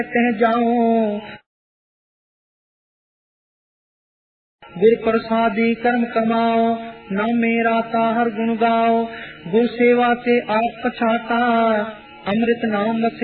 कह जाओ, गुर प्रसादी कर्म कमाओ, नाम मेरा ता हर गुण गाओ। गुर सेवा से आप पछाता, अमृत नाम बसे